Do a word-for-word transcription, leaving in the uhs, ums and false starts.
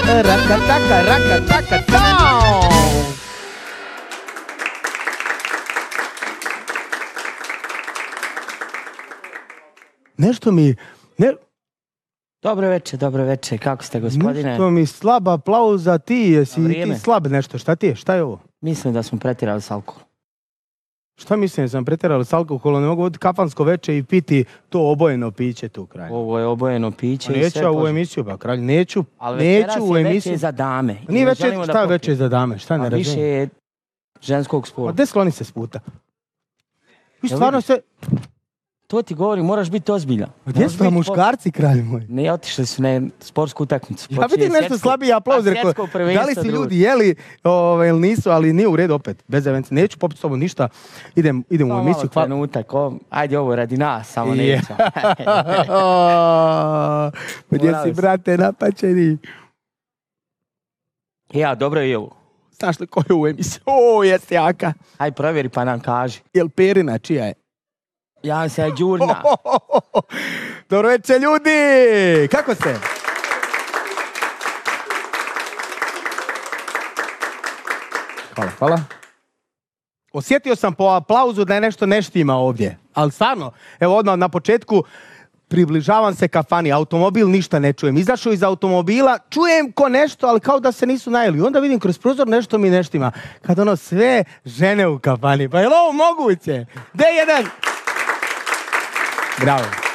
Rakataka, rakataka, tao! Nešto mi... Ne... Dobro večer, dobro večer. Kako ste, gospodine? Nešto mi slaba aplauza, ti jesi ti slab nešto. Šta ti je? Šta je ovo? Mislim da smo pretjerali s alkoholom. Šta mislim da sam pretjerali s alkoholom? Ne mogu voditi kafansko veče i piti to obojeno piće tu kraj. Ovo je obojeno piće. Neću ja u emisiju, ba kralj. Neću, ali neću u emisiju. Ali večeras je veće za dame. Nije veće, šta je veće za dame? Šta ne razumijem? Više je ženskog spola. A gde skloni se s puta? Vi stvarno se... To ti govorim, moraš biti ozbiljan. Gdje su vam muškarci, kralj moj? Ne, otišli su na sportsku utakmicu. Ja vidim nešto slabiji aplauz, rekao, da li si ljudi jeli ili nisu, ali nije u redu opet, bez evenci. Neću popiti s tobom ništa, idem, idem u emisiju. Hvala trenutak, ajde ovo radi nas, samo neću. Gdje si, brate, napačeni? Ja, dobro je ovo. Znaš li ko je u emisiju? O, jesi jaka. Aj, provjeri pa nam kaži. Jel Perina, čija je? Ja se Đurna. Dobro večer, ljudi! Kako ste? Hvala, hvala. Osjetio sam po aplauzu da je nešto neštima ovdje. Ali stvarno, evo odmah na početku, približavam se kafani, automobil ništa ne čujem. Izašao iz automobila, čujem ko nešto, ali kao da se nisu najeli. Onda vidim kroz prozor nešto mi neštima. Kad ono sve žene u kafani. Pa je li ovo moguće? D jedan! Bravo.